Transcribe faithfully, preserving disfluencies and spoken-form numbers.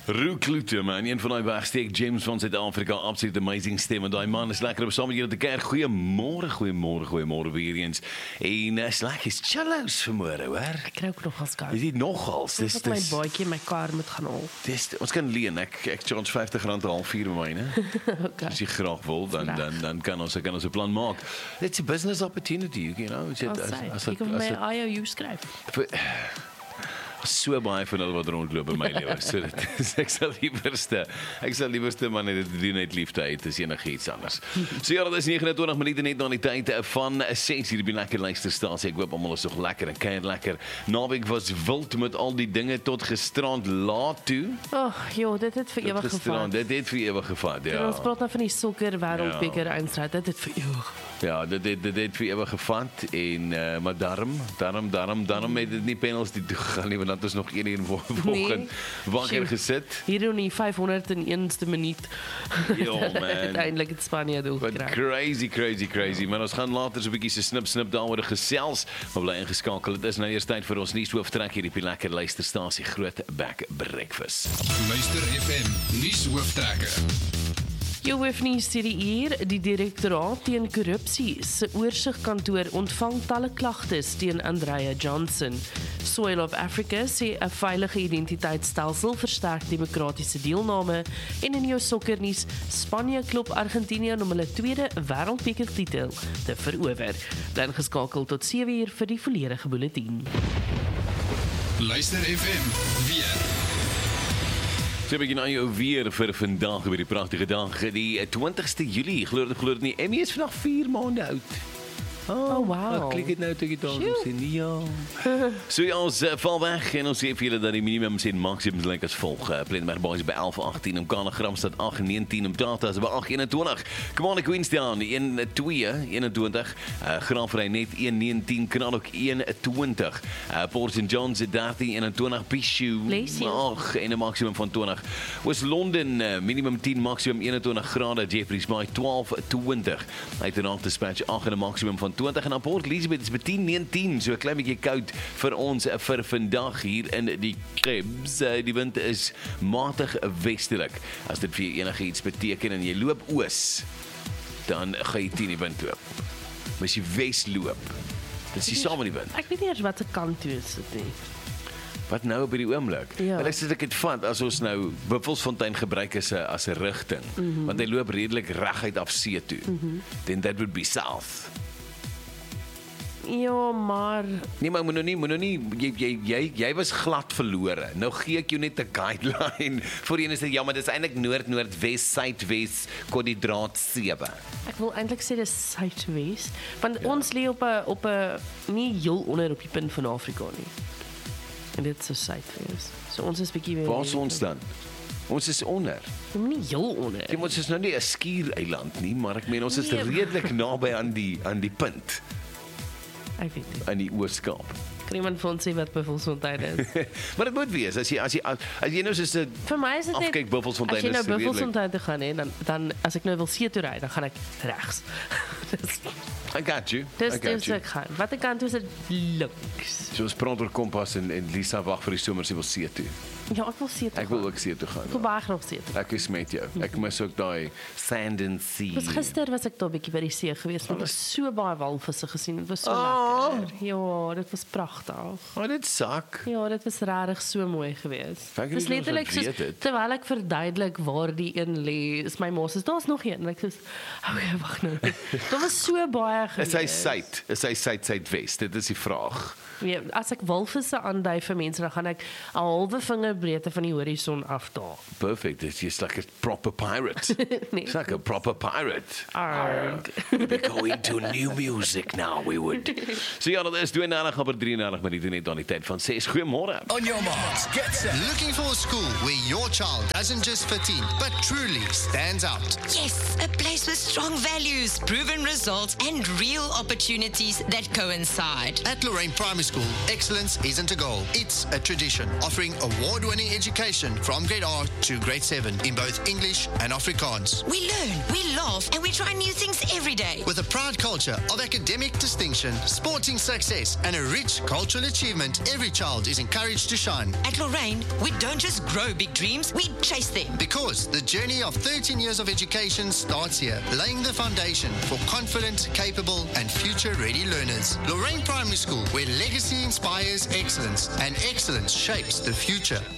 Roel Kloete, man, een van die wegsteek James van Suid-Afrika, absoluut amazing stem, en die man is lekker om saam met julle te kerk. Goeiemôre, goeiemôre, goeiemôre weer eens. En is lekker is chilloos vanmôre, hoor. Ek kry ook nogals koud. Is dit nogals? Dis my baadjie in my kar moet gaan haal. Dis ons kan leen, ek ek charge vyftig rand 'n halfuur by my, né? Okay. As jy graag wil, dan dan dan kan ons kan ons 'n plan maak. It's a business opportunity, you know. As as ek my I O U skryf. So baie van hulle wat rondloop in my lewe. So dit is, ek sal liewerste, ek sal liewerste man net doen net liefde uit as enigiets anders. So ja, dit is nege en twintig minute net na die tyd van ses hier by lekker luisterstasie. Ek hoop almal is nog lekker en kuier lekker. Naweek was wild met al die dinge tot gisterand laat toe. Ag, oh, joh, dit het vir ewig gevat. Dit het vir ewig gevat, ja. Ons praat nou van die sokker wêreldbeker eindstryd. Dit het vir ewig. Ja, dit het dit het vir ewig gevat en uh, maar daarom, daarom, daarom, daarom het dit nie panels die toe gegaan nie, want dat is nog een uur vanoggend nee, wakker gesit. Hier in die vyfhonderd en eerste minuut. Ja, man. Uiteindelik het Spanje doel gekry. Crazy, crazy, crazy. Maar ons gaan later so 'n bietjie se snip snip daaroor gesels. Maar bly ingeskakel. Dit is nou eers tyd vir ons nuushooftrekk hier op die lekker luisterstasie Groot Back Breakfast. Luister F M nuushooftrekker. Jou hoofnuus hierdie uur, die Direktoraat teen Korrupsie se oorsigkantoor ontvang talle klagtes teen Andrea Johnson. Soil of Africa sê 'n veilige identiteitsstelsel versterk demokratiese deelname en in jou sokkernuus, Spanje klop Argentinië om hulle tweede wêreldbekertitel te verower. Bly geskakel tot sewe uur vir die volledige bulletin. Luister F M weer. So begin aan jou weer vir vandag by die pragtige dag, die twintigste Julie, glo dit glo dit nie. Emmy is vandag vier maande oud. Oh, oh wow. Klik dit nou toe jy daar sien. Ja. So ja, ons uh, val weg en ons sê vir julle dat die minimums en maksimums lyk as volg. Uh, Plenterberg Boys by elf agtien, om Kanagramstad agt negentien, om Tatas by agt eenentwintig. Komane Queenstown een twee eenentwintig, uh, Graafry net een negentien, Kranok een twintig, uh, Port Saint John's dertien eenentwintig, Pichu ag en 'n maksimum van twintig. Oos London uh, minimum tien, maksimum eenentwintig grade, Jeffreys Bay twaalf twintig. Uiteraard Dispatch agt en 'n maksimum van twintig en aan Port Elizabeth is by tien negentien, so 'n klein bietjie koud vir ons vir vandag hier in die Krebs. Die wind is matig westelik. As dit vir enige iets beteken en jy loop oos, dan gaan jy teen die wind loop. Maar as jy wes loop, dan is jy saam met die wind. Ek weet nie eers wat se kant toe is dit nie. Wat nou op die oomblik? Ja. Maar as ek dit vat, as ons nou Buffelsfontein gebruik as 'n as 'n rigting, mm -hmm. want hy loop redelik reguit af see toe, mm -hmm. then that would be south. Ja, maar nee, maar moet nou nie, moet nou nie jy jy jy jy was glad verlore. Nou gee ek jou net 'n guideline. Voorheen is dit ja, maar dit is eintlik noord noord wes suidwes koördineat sewe. Ek wil eintlik sê dis suidwes, want ja. Ons lê op 'n op 'n nie heel onder op die punt van Afrika nie. En dit is so suidwes. So ons is bietjie weer. Waar is ons dan? Ons is onder. Nie heel onder. Ja, ons is nou nie 'n skiereiland nie, maar ek meen ons is nee, redelik naby aan die aan die punt. Ek weet nie. In die Oos-Kaap. Kan iemand vir ons sê wat Buffelsfontein is? Maar dit moet wees, as jy, as jy, as jy nou soos 'n vir my is dit net, afkyk Buffelsfontein is as jy nou redelijk... Buffelsfontein te gaan, he, dan, dan, as ek nou wil see toe ry, dan gaan ek regs. I got you, dis, I got dis you. Ek gaan. Wat ek kan toe is dit links. So ons praat oor kompas en, en Lisa wag vir die somer, sy wil see toe. Ja, ek wil see toe Ek wil ook see toe gaan. Ek wil baie graag see toe. Ek is met jou. Ek mis ook daai sand and sea. Was gister was ek daar 'n bietjie by die see gewees, want ek het so baie walvisse gesien. Dit was so oh. lekker. Ja, dit was pragtig. Oh, dit sak. Ja, dit was regtig so mooi geweest. Dit is letterlik soos, terwyl ek verduidelik waar die een lê, is my ma sê daar's nog een en ek sê, okay, wag nou. Dit was so baie geweest. Is hy suid? Is hy suid suidwes? Dit is die vraag. Ja, as ek walvisse aandui vir mense, dan gaan ek 'n halwe vingerbreedte van die horison afdaal. Perfect. It's just like a proper pirate. nee. It's like a proper pirate. Arg. We're going to new music now, we would. So ja, dat is tweeëndertig op drieëndertig minute net aan die tyd van ses. Goeiemôre. On your marks, get set. Looking for a school where your child doesn't just fit in, but truly stands out. Yes, a place with strong values, proven results, and real opportunities that coincide. At Lorraine Primary School, excellence isn't a goal, it's a tradition, offering award award-winning education from grade R to grade seven in both English and Afrikaans. We learn, we laugh, and we try new things every day. With a proud culture of academic distinction, sporting success, and a rich cultural achievement, every child is encouraged to shine. At Lorraine, we don't just grow big dreams, we chase them. Because the journey of thirteen years of education starts here, laying the foundation for confident, capable, and future-ready learners. Lorraine Primary School, where legacy inspires excellence and excellence shapes the future.